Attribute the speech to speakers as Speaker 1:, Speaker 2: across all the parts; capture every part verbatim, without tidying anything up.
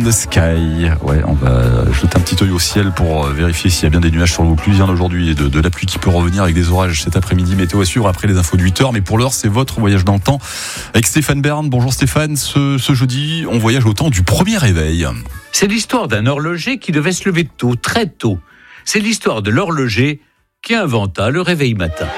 Speaker 1: the Sky. Ouais, on va jeter un petit œil au ciel pour vérifier s'il y a bien des nuages sur le Vaucluse aujourd'hui et de, de la pluie qui peut revenir avec des orages cet après-midi. Météo à suivre après les infos de huit heures. Mais pour l'heure, c'est votre voyage dans le temps avec Stéphane Bern. Bonjour Stéphane. Ce, ce jeudi, on voyage au temps du premier réveil.
Speaker 2: C'est l'histoire d'un horloger qui devait se lever tôt, très tôt. C'est l'histoire de l'horloger qui inventa le réveil matin.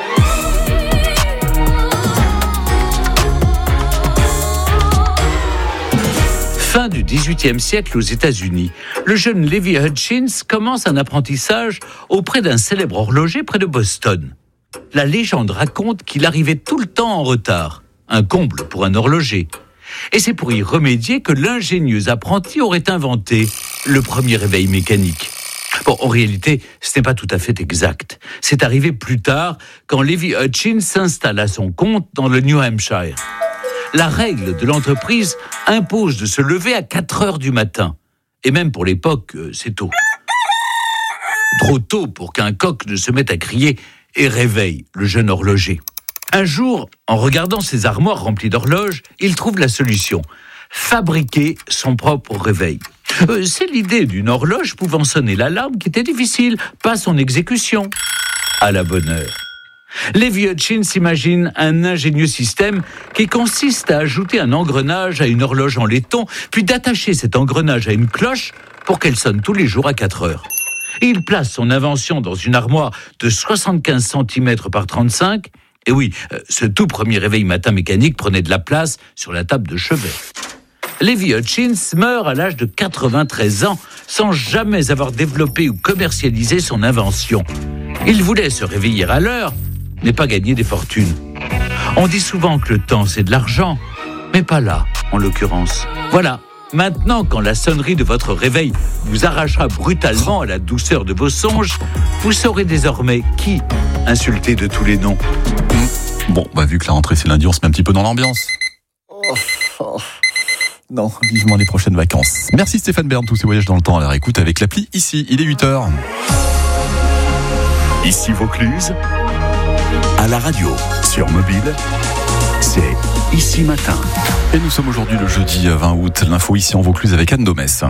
Speaker 2: Fin du dix-huitième siècle aux États-Unis, le jeune Levi Hutchins commence un apprentissage auprès d'un célèbre horloger près de Boston. La légende raconte qu'il arrivait tout le temps en retard, un comble pour un horloger. Et c'est pour y remédier que l'ingénieux apprenti aurait inventé le premier réveil mécanique. Bon, en réalité, ce n'est pas tout à fait exact. C'est arrivé plus tard, quand Levi Hutchins s'installe à son compte dans le New Hampshire. La règle de l'entreprise impose de se lever à quatre heures du matin. Et même pour l'époque, c'est tôt. Trop tôt pour qu'un coq ne se mette à crier et réveille le jeune horloger. Un jour, en regardant ses armoires remplies d'horloges, il trouve la solution. Fabriquer son propre réveil. Euh, c'est l'idée d'une horloge pouvant sonner l'alarme qui était difficile, pas son exécution. À la bonne heure. Levi Hutchins imagine un ingénieux système qui consiste à ajouter un engrenage à une horloge en laiton, puis d'attacher cet engrenage à une cloche pour qu'elle sonne tous les jours à quatre heures. Il place son invention dans une armoire de soixante-quinze centimètres par trente-cinq. Et oui, ce tout premier réveil matin mécanique prenait de la place sur la table de chevet. Levi Hutchins meurt à l'âge de quatre-vingt-treize ans sans jamais avoir développé ou commercialisé son invention. Il voulait se réveiller à l'heure, mais pas gagner des fortunes. On dit souvent que le temps c'est de l'argent, mais pas là, en l'occurrence. Voilà, maintenant quand la sonnerie de votre réveil vous arrachera brutalement à la douceur de vos songes, vous saurez désormais qui insulter de tous les noms.
Speaker 1: Bon, bah vu que la rentrée c'est lundi, on se met un petit peu dans l'ambiance. Oh, oh. Non, vivement les prochaines vacances. Merci Stéphane Bern, tous ces voyages dans le temps à la réécoute avec l'appli ici, il est huit heures.
Speaker 3: Ici Vaucluse, à la radio, sur mobile, c'est Ici Matin.
Speaker 1: Et nous sommes aujourd'hui le jeudi vingt août, l'info ici en Vaucluse avec Anne Domès.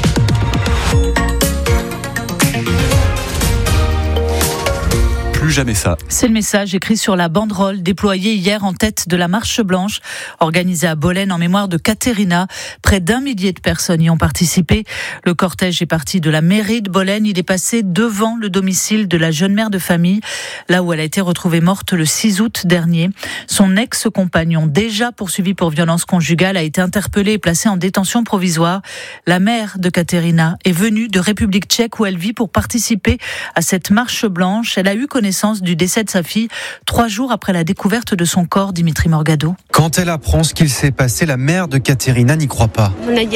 Speaker 1: Plus jamais ça.
Speaker 4: C'est le message écrit sur la banderole déployée hier en tête de la Marche Blanche, organisée à Bolène en mémoire de Caterina. Près d'un millier de personnes y ont participé. Le cortège est parti de la mairie de Bolène. Il est passé devant le domicile de la jeune mère de famille, là où elle a été retrouvée morte le six août dernier. Son ex-compagnon, déjà poursuivi pour violence conjugale, a été interpellé et placé en détention provisoire. La mère de Caterina est venue de République tchèque où elle vit pour participer à cette Marche Blanche. Elle a eu connaissance du décès de sa fille, trois jours après la découverte de son corps, Dimitri Morgado.
Speaker 5: Quand elle apprend ce qu'il s'est passé, la mère de Caterina n'y croit pas.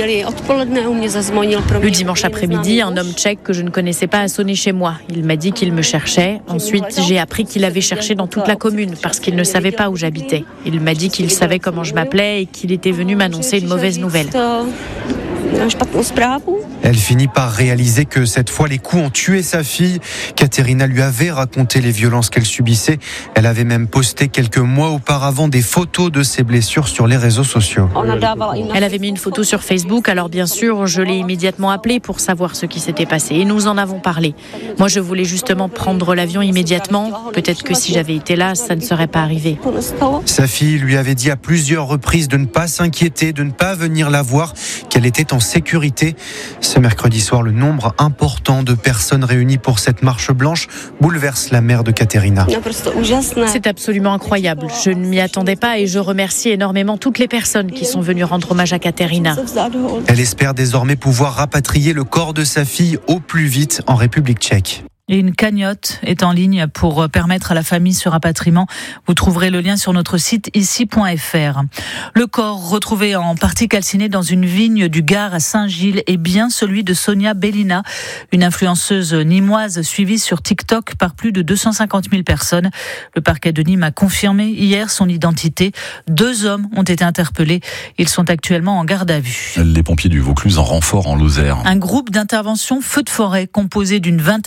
Speaker 6: Le dimanche après-midi, un homme tchèque que je ne connaissais pas a sonné chez moi. Il m'a dit qu'il me cherchait. Ensuite, j'ai appris qu'il avait cherché dans toute la commune parce qu'il ne savait pas où j'habitais. Il m'a dit qu'il savait comment je m'appelais et qu'il était venu m'annoncer une mauvaise nouvelle.
Speaker 5: Elle finit par réaliser que cette fois les coups ont tué sa fille. Caterina lui avait raconté les violences qu'elle subissait. Elle avait même posté quelques mois auparavant des photos de ses blessures sur les réseaux sociaux.
Speaker 6: Elle avait mis une photo sur Facebook, alors bien sûr je l'ai immédiatement appelée pour savoir ce qui s'était passé et nous en avons parlé. Moi je voulais justement prendre l'avion immédiatement. Peut-être que si j'avais été là, ça ne serait pas arrivé.
Speaker 5: Sa fille lui avait dit à plusieurs reprises de ne pas s'inquiéter, de ne pas venir la voir, qu'elle était en sécurité. Ce mercredi soir, le nombre important de personnes réunies pour cette marche blanche bouleverse la mère de Caterina.
Speaker 6: C'est absolument incroyable. Je ne m'y attendais pas et je remercie énormément toutes les personnes qui sont venues rendre hommage à Caterina.
Speaker 5: Elle espère désormais pouvoir rapatrier le corps de sa fille au plus vite en République tchèque.
Speaker 4: Et une cagnotte est en ligne pour permettre à la famille ce rapatriement. Vous trouverez le lien sur notre site ici point f r. Le corps retrouvé en partie calciné dans une vigne du Gard à Saint-Gilles est bien celui de Sonia Bellina, une influenceuse nîmoise suivie sur TikTok par plus de deux cent cinquante mille personnes. Le parquet de Nîmes a confirmé hier son identité. Deux hommes ont été interpellés. Ils sont actuellement en garde à vue.
Speaker 1: Les pompiers du Vaucluse en renfort en Lozère.
Speaker 4: Un groupe d'intervention feu de forêt composé d'une vingtaine de personnes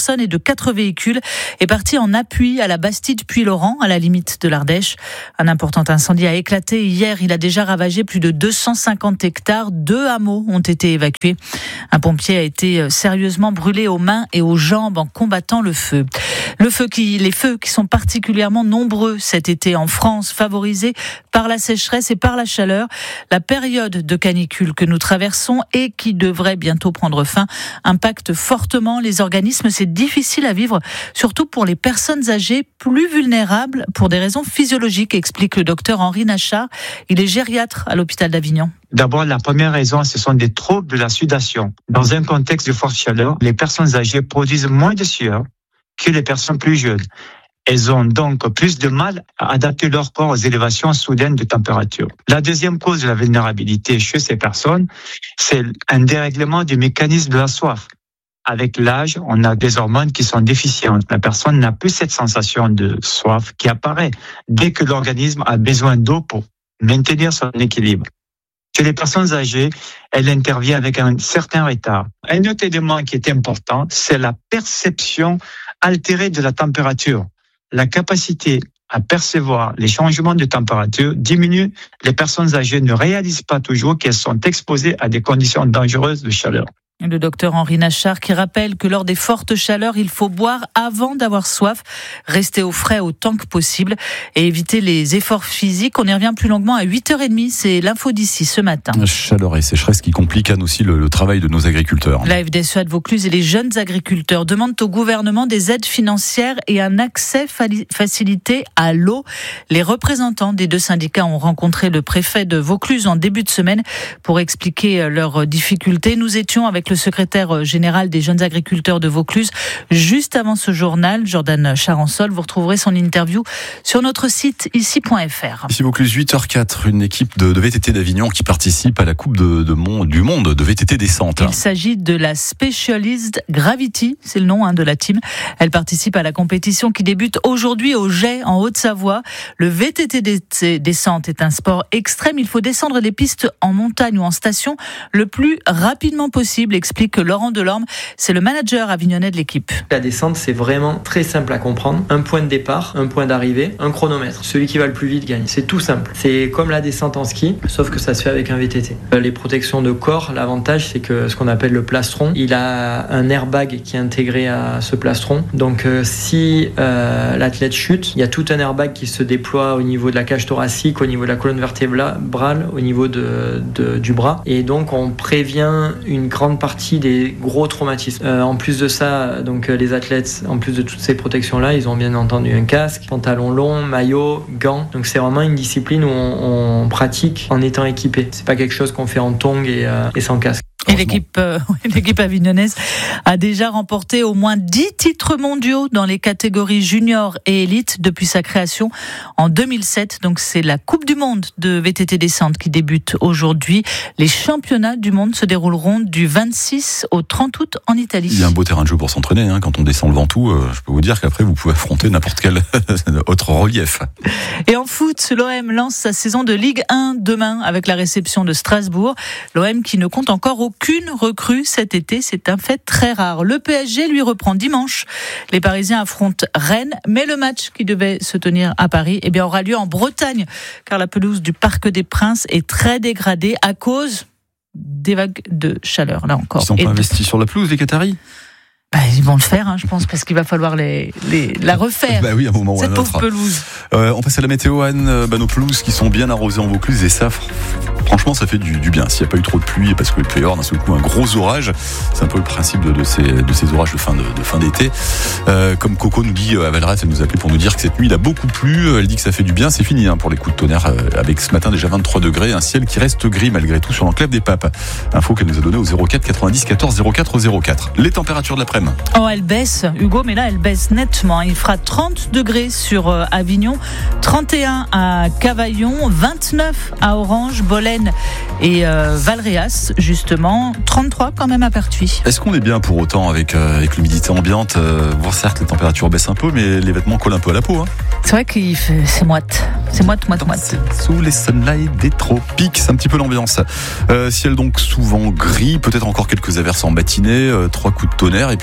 Speaker 4: personnes et de quatre véhicules est parti en appui à la Bastide-Puylaurens, à la limite de l'Ardèche. Un important incendie a éclaté hier. Il a déjà ravagé plus de deux cent cinquante hectares. Deux hameaux ont été évacués. Un pompier a été sérieusement brûlé aux mains et aux jambes en combattant le feu. Le feu qui, les feux qui sont particulièrement nombreux cet été en France, favorisés par la sécheresse et par la chaleur. La période de canicule que nous traversons et qui devrait bientôt prendre fin impacte fortement les organismes. C'est difficile à vivre, surtout pour les personnes âgées plus vulnérables pour des raisons physiologiques, explique le docteur Henri Nachard. Il est gériatre à l'hôpital d'Avignon.
Speaker 7: D'abord, la première raison, ce sont des troubles de la sudation. Dans un contexte de forte chaleur, les personnes âgées produisent moins de sueur que les personnes plus jeunes. Elles ont donc plus de mal à adapter leur corps aux élévations soudaines de température. La deuxième cause de la vulnérabilité chez ces personnes, c'est un dérèglement du mécanisme de la soif. Avec l'âge, on a des hormones qui sont déficientes. La personne n'a plus cette sensation de soif qui apparaît dès que l'organisme a besoin d'eau pour maintenir son équilibre. Chez les personnes âgées, elle intervient avec un certain retard. Un autre élément qui est important, c'est la perception altérée de la température. La capacité à percevoir les changements de température diminue. Les personnes âgées ne réalisent pas toujours qu'elles sont exposées à des conditions dangereuses de chaleur.
Speaker 4: Le docteur Henri Nachard qui rappelle que lors des fortes chaleurs, il faut boire avant d'avoir soif, rester au frais autant que possible et éviter les efforts physiques. On y revient plus longuement à huit heures trente, c'est l'info d'ici ce matin.
Speaker 1: Chaleur et sécheresse qui compliquent aussi le, le travail de nos agriculteurs.
Speaker 4: La F D S E A de Vaucluse et les jeunes agriculteurs demandent au gouvernement des aides financières et un accès facilité à l'eau. Les représentants des deux syndicats ont rencontré le préfet de Vaucluse en début de semaine pour expliquer leurs difficultés. Nous étions avec le secrétaire général des jeunes agriculteurs de Vaucluse juste avant ce journal, Jordan Charansol. Vous retrouverez son interview sur notre site ici point f r.
Speaker 1: Ici Vaucluse, huit heures quatre, une équipe de, de V T T d'Avignon qui participe à la Coupe de, de monde, du monde de V T T descente.
Speaker 4: Il s'agit de la Specialized Gravity, c'est le nom hein, de la team. Elle participe à la compétition qui débute aujourd'hui au Jet en Haute-Savoie. Le V T T descente est un sport extrême. Il faut descendre les pistes en montagne ou en station le plus rapidement possible, explique Laurent Delorme, c'est le manager avignonnais de l'équipe.
Speaker 8: La descente, c'est vraiment très simple à comprendre. Un point de départ, un point d'arrivée, un chronomètre. Celui qui va le plus vite gagne. C'est tout simple. C'est comme la descente en ski, sauf que ça se fait avec un V T T. Les protections de corps, l'avantage, c'est que ce qu'on appelle le plastron, il a un airbag qui est intégré à ce plastron. Donc euh, si euh, l'athlète chute, il y a tout un airbag qui se déploie au niveau de la cage thoracique, au niveau de la colonne vertébrale, au niveau de, de, du bras. Et donc on prévient une grande partie des gros traumatismes. Euh, en plus de ça, donc les athlètes, en plus de toutes ces protections-là, ils ont bien entendu un casque, pantalon long, maillot, gants. Donc c'est vraiment une discipline où on, on pratique en étant équipé. C'est pas quelque chose qu'on fait en tongs et, euh, et sans casque.
Speaker 4: Et l'équipe, euh, l'équipe avignonnaise a déjà remporté au moins dix titres mondiaux dans les catégories junior et élite depuis sa création en deux mille sept. Donc c'est la Coupe du Monde de V T T descente qui débute aujourd'hui. Les championnats du monde se dérouleront du vingt-six au trente août en Italie.
Speaker 1: Il y a un beau terrain de jeu pour s'entraîner. Hein. Quand on descend le Ventoux, euh, je peux vous dire qu'après vous pouvez affronter n'importe quel autre relief.
Speaker 4: Et en foot, l'O M lance sa saison de Ligue un demain avec la réception de Strasbourg. L'O M qui ne compte encore aucun Aucune recrue cet été, c'est un fait très rare. Le P S G lui reprend dimanche. Les Parisiens affrontent Rennes, mais le match qui devait se tenir à Paris, eh bien, aura lieu en Bretagne, car la pelouse du Parc des Princes est très dégradée à cause des vagues de chaleur, là encore.
Speaker 1: Ils n'ont pas
Speaker 4: de...
Speaker 1: investi sur la pelouse, les Qataris ?
Speaker 4: Bah, ils vont le faire, hein, je pense, parce qu'il va falloir les, les, la refaire.
Speaker 1: Bah oui, à un moment ou à
Speaker 4: cette
Speaker 1: un
Speaker 4: pauvre
Speaker 1: autre.
Speaker 4: pelouse.
Speaker 1: Euh, on passe à la météo, Anne. Bah, nos pelouses qui sont bien arrosées en Vaucluse, et ça, franchement, ça fait du, du bien. S'il n'y a pas eu trop de pluie, parce qu'il peut y avoir d'un seul coup un gros orage, c'est un peu le principe de, de, ces, de ces orages de fin, de, de fin d'été. Euh, comme Coco nous dit, à Valras, elle nous a appelé pour nous dire que cette nuit, il a beaucoup plu. Elle dit que ça fait du bien. C'est fini hein, pour les coups de tonnerre, euh, avec ce matin déjà vingt-trois degrés, un ciel qui reste gris malgré tout sur l'enclave des Papes. Info qu'elle nous a donnée au zéro quatre quatre-vingt-dix quatorze zéro quatre zéro quatre. Les températures de l'après-midi.
Speaker 4: Oh, elle baisse, Hugo, mais là, elle baisse nettement. Il fera trente degrés sur euh, Avignon, trente et un à Cavaillon, vingt-neuf à Orange, Bolène et euh, Valréas, justement, trente-trois quand même à Pertuis.
Speaker 1: Est-ce qu'on est bien pour autant avec, euh, avec l'humidité ambiante euh, bon, certes, les températures baissent un peu, mais les vêtements collent un peu à la peau. Hein.
Speaker 4: C'est vrai que c'est moite. C'est moite, moite, moite.
Speaker 1: Sous les sunlights des tropiques, c'est un petit peu l'ambiance. Euh, ciel donc souvent gris, peut-être encore quelques averses en matinée, euh, trois coups de tonnerre, et puis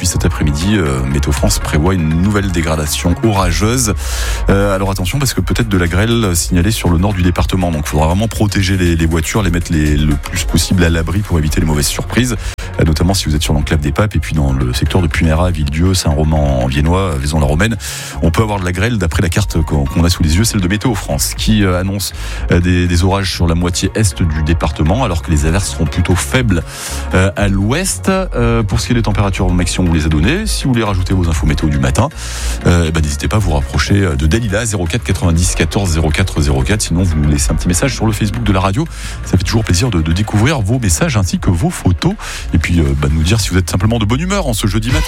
Speaker 1: puis cet après-midi, euh, Météo France prévoit une nouvelle dégradation orageuse. Euh, alors attention, parce que peut-être de la grêle signalée sur le nord du département. Donc il faudra vraiment protéger les, les voitures, les mettre les, le plus possible à l'abri pour éviter les mauvaises surprises. Euh, notamment si vous êtes sur l'enclave des Papes et puis dans le secteur de Punéra, Villedieu, Saint-Romain-en-Viennois, Vaison-la-Romaine. On peut avoir de la grêle d'après la carte qu'on, qu'on a sous les yeux, celle de Météo France, qui euh, annonce euh, des, des orages sur la moitié est du département, alors que les averses seront plutôt faibles euh, à l'ouest. Euh, pour ce qui est des températures maximum, on vous les a données. Si vous voulez rajouter vos infos météo du matin, euh, bah, n'hésitez pas à vous rapprocher de Dalila, zéro quatre quatre-vingt-dix quatorze zéro quatre zéro quatre. Sinon, vous nous laissez un petit message sur le Facebook de la radio. Ça fait toujours plaisir de, de découvrir vos messages ainsi que vos photos. Et puis, euh, bah, nous dire si vous êtes simplement de bonne humeur en ce jeudi matin.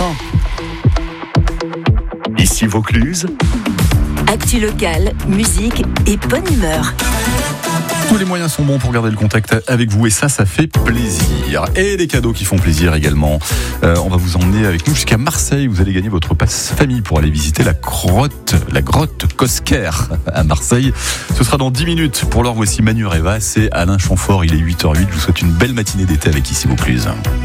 Speaker 3: Ici Vaucluse.
Speaker 9: Actu locale, musique et bonne humeur.
Speaker 1: Tous les moyens sont bons pour garder le contact avec vous et ça, ça fait plaisir. Et les cadeaux qui font plaisir également. Euh, on va vous emmener avec nous jusqu'à Marseille. Vous allez gagner votre passe famille pour aller visiter la grotte, la grotte Cosquer à Marseille. Ce sera dans dix minutes. Pour l'heure, voici Manu Reva, c'est Alain Chamfort. Il est huit heures huit. Je vous souhaite une belle matinée d'été avec Ici Vaucluse.